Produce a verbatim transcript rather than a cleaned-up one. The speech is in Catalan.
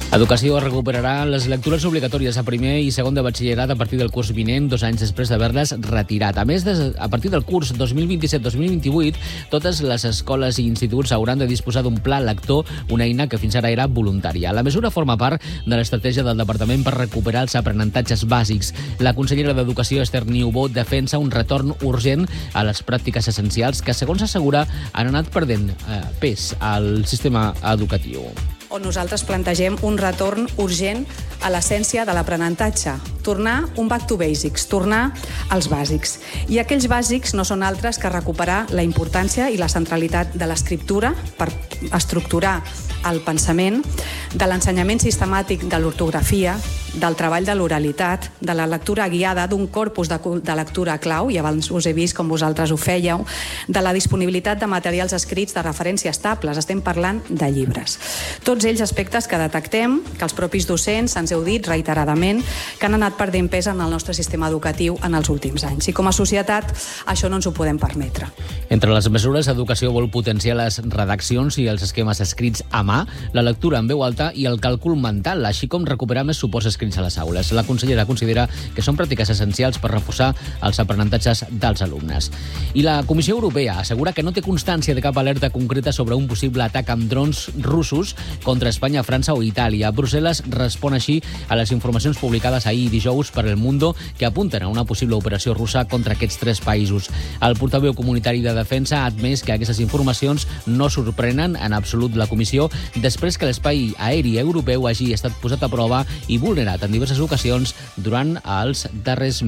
Educació recuperarà les lectures obligatòries a primer i segon de batxillerat a partir del curs vinent, dos anys després d'haver-les retirat. A més, des, a partir del curs dos mil vint-i-set dos mil vint-i-vuit, totes les escoles i instituts hauran de disposar d'un pla lector, una eina que fins ara era voluntària. La mesura forma part de l'estratègia del Departament per recuperar els aprenentatges bàsics. La consellera d'Educació, Esther Niubó, defensa un retorn urgent a les pràctiques essencials que, segons assegura, han anat perdent eh, pes al sistema educatiu. On nosaltres plantegem un retorn urgent a l'essència de l'aprenentatge. Tornar un back to basics, tornar als bàsics. I aquells bàsics no són altres que recuperar la importància i la centralitat de l'escriptura per estructurar el pensament, de l'ensenyament sistemàtic de l'ortografia, del treball de l'oralitat, de la lectura guiada d'un corpus de, de lectura clau, i abans us he vist com vosaltres ho fèieu, de la disponibilitat de materials escrits de referència estables, estem parlant de llibres. Tots ells aspectes que detectem, que els propis docents ens heu dit reiteradament, que han anat perdent pes en el nostre sistema educatiu en els últims anys. I com a societat això no ens ho podem permetre. Entre les mesures, Educació vol potenciar les redaccions i els esquemes escrits a mà, la lectura en veu alta i el càlcul mental, així com recuperar més suports escrits a les aules. La consellera considera que són pràctiques essencials per reforçar els aprenentatges dels alumnes. I la Comissió Europea assegura que no té constància de cap alerta concreta sobre un possible atac amb drons russos contra Espanya, França o Itàlia. Brussel·les respon així a les informacions publicades ahir dijous per El Mundo que apunten a una possible operació russa contra aquests tres països. El portaveu comunitari de Defensa ha admès que aquestes informacions no sorprenen en absolut la Comissió després que l'espai aeri europeu hagi estat posat a prova i vulnerat en diverses ocasions durant els darrers mesos.